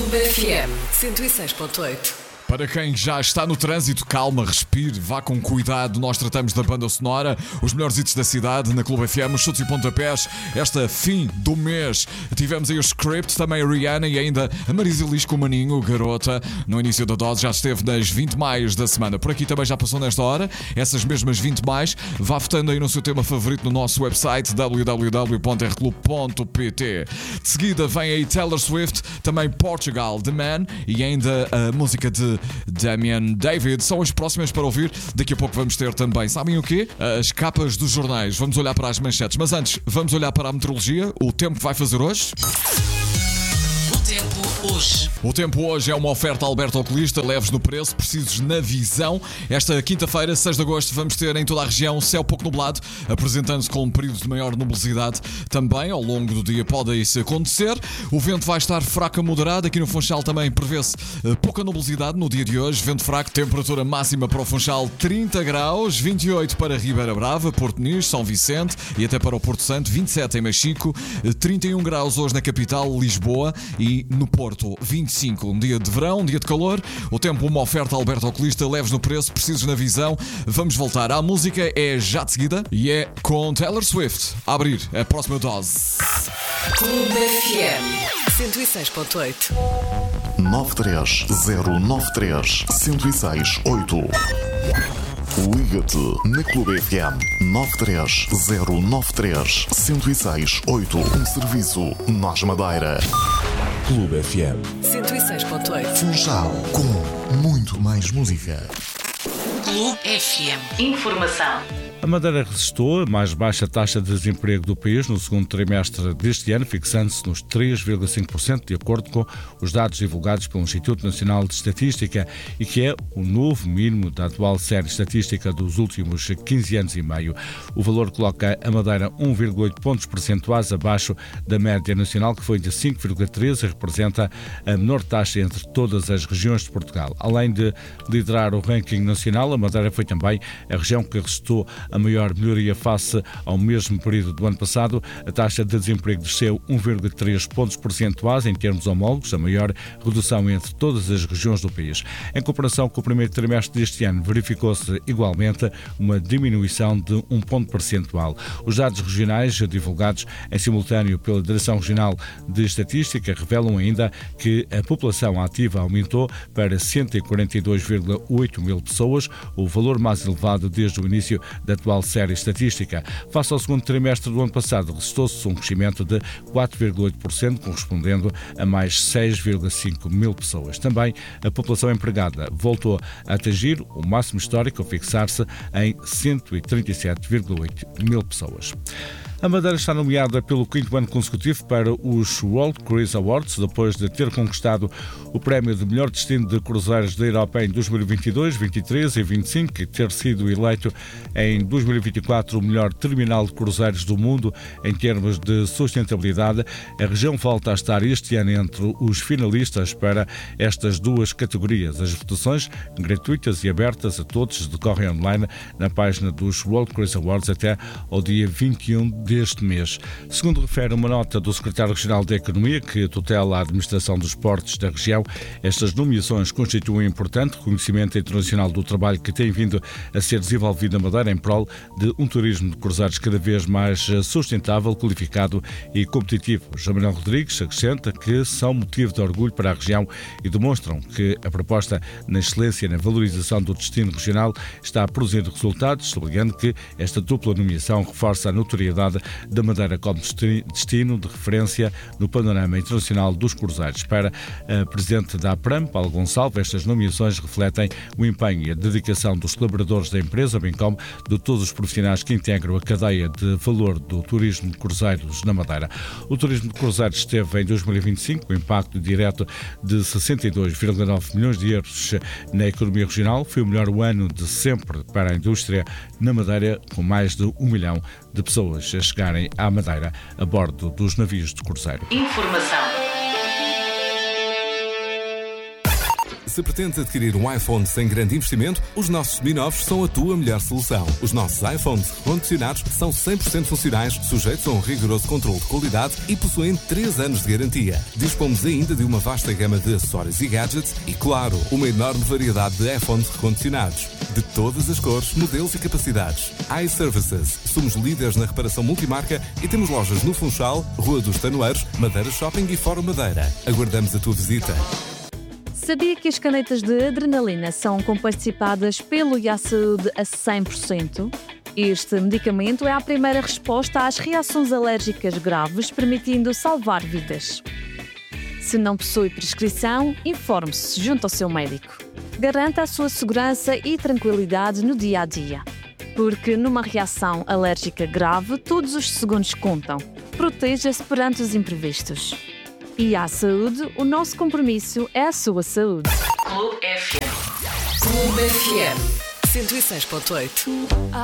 Clube FM 106.8. Para quem já está no trânsito, calma, respire, vá com cuidado. Nós tratamos da banda sonora, os melhores hits da cidade, na Clube FM, os chutes e pontapés. Esta fim do mês tivemos aí o Script, também a Rihanna e ainda a Marisa Liz com o Maninho, Garota. No início da dose já esteve nas 20 mais da semana. Por aqui também já passou nesta hora, essas mesmas 20 mais. Vá votando aí no seu tema favorito no nosso website www.rclub.pt. De seguida vem aí Taylor Swift, também Portugal, The Man e ainda a música de Damian David. São as próximas para ouvir. Daqui a pouco vamos ter também, sabem o quê? As capas dos jornais. Vamos olhar para as manchetes. Mas antes, vamos olhar para a meteorologia. O tempo que vai fazer hoje. O tempo hoje é uma oferta Alberto Oculista, leves no preço, precisos na visão. Esta quinta-feira, 6 de agosto, vamos ter em toda a região céu pouco nublado, apresentando-se com um período de maior nubosidade. Também, ao longo do dia, pode isso acontecer. O vento vai estar fraco a moderado. Aqui no Funchal também prevê-se pouca nubosidade no dia de hoje. Vento fraco, temperatura máxima para o Funchal 30 graus, 28 para Ribeira Brava, Porto Nis, São Vicente e até para o Porto Santo, 27 em Machico, 31 graus hoje na capital, Lisboa, e no Porto 25, um dia de verão, um dia de calor. O tempo, uma oferta Alberto Oculista, leves no preço, precisos na visão. Vamos voltar à música, é já de seguida e é com Taylor Swift. A abrir a próxima dose. Clube FM 106.8. 93093-1068. Liga-te na Clube FM 93093-1068. Um serviço Nós Madeira. Clube FM 106.8. Funchal com muito mais música. Clube FM. Informação. A Madeira registrou a mais baixa taxa de desemprego do país no segundo trimestre deste ano, fixando-se nos 3,5%, de acordo com os dados divulgados pelo Instituto Nacional de Estatística, e que é o novo mínimo da atual série estatística dos últimos 15 anos e meio. O valor coloca a Madeira 1,8 pontos percentuais abaixo da média nacional, que foi de 5,13, e representa a menor taxa entre todas as regiões de Portugal. Além de liderar o ranking nacional, a Madeira foi também a região que registrou a maior melhoria face ao mesmo período do ano passado. A taxa de desemprego desceu 1,3 pontos percentuais em termos homólogos, a maior redução entre todas as regiões do país. Em comparação com o primeiro trimestre deste ano, verificou-se igualmente uma diminuição de 1 ponto percentual. Os dados regionais, divulgados em simultâneo pela Direção Regional de Estatística, revelam ainda que a população ativa aumentou para 142,8 mil pessoas, o valor mais elevado desde o início da atual série estatística. Face ao segundo trimestre do ano passado, registrou-se um crescimento de 4,8%, correspondendo a mais 6,5 mil pessoas. Também a população empregada voltou a atingir o máximo histórico, a fixar-se em 137,8 mil pessoas. A Madeira está nomeada pelo 5º ano consecutivo para os World Cruise Awards, depois de ter conquistado o prémio de melhor destino de cruzeiros da Europa em 2022, 23 e 25 e ter sido eleito em 2024 o melhor terminal de cruzeiros do mundo em termos de sustentabilidade. A região volta a estar este ano entre os finalistas para estas duas categorias. As votações, gratuitas e abertas a todos, decorrem online na página dos World Cruise Awards até ao dia 21 deste mês. Segundo refere uma nota do Secretário Regional da Economia, que tutela a administração dos portos da região, estas nomeações constituem um importante reconhecimento internacional do trabalho que tem vindo a ser desenvolvido na Madeira em prol de um turismo de cruzeiros cada vez mais sustentável, qualificado e competitivo. João Manuel Rodrigues acrescenta que são motivo de orgulho para a região e demonstram que a proposta na excelência e na valorização do destino regional está a produzir resultados, sublinhando que esta dupla nomeação reforça a notoriedade da Madeira como destino de referência no panorama internacional dos cruzeiros. Para a Presidente da APRAM, Paulo Gonçalves, estas nomeações refletem o empenho e a dedicação dos colaboradores da empresa, bem como de todos os profissionais que integram a cadeia de valor do turismo de cruzeiros na Madeira. O turismo de cruzeiros teve em 2025 um impacto direto de 62,9 milhões de euros na economia regional. Foi o melhor ano de sempre para a indústria na Madeira, com mais de 1 milhão de pessoas a chegarem à Madeira a bordo dos navios de cruzeiro. Informação. Se pretendes adquirir um iPhone sem grande investimento, os nossos seminovos são a tua melhor solução. Os nossos iPhones recondicionados são 100% funcionais, sujeitos a um rigoroso controle de qualidade e possuem 3 anos de garantia. Dispomos ainda de uma vasta gama de acessórios e gadgets e, claro, uma enorme variedade de iPhones recondicionados. De todas as cores, modelos e capacidades. iServices. Somos líderes na reparação multimarca e temos lojas no Funchal, Rua dos Tanoeiros, Madeira Shopping e Fórum Madeira. Aguardamos a tua visita. Sabia que as canetas de adrenalina são comparticipadas pelo IASaúde a 100%? Este medicamento é a primeira resposta às reações alérgicas graves, permitindo salvar vidas. Se não possui prescrição, informe-se junto ao seu médico. Garanta a sua segurança e tranquilidade no dia a dia. Porque numa reação alérgica grave, todos os segundos contam. Proteja-se perante os imprevistos. IASaúde, o nosso compromisso é a sua saúde. Clube FM. Clube FM 106.8.